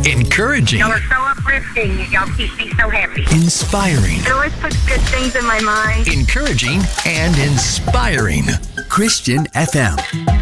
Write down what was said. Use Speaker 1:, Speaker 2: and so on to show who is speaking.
Speaker 1: Encouraging.
Speaker 2: Y'all are so uplifting. Y'all keep me so happy.
Speaker 1: Inspiring.
Speaker 2: It always puts good things in my mind.
Speaker 1: Encouraging and inspiring.
Speaker 3: Christian FM.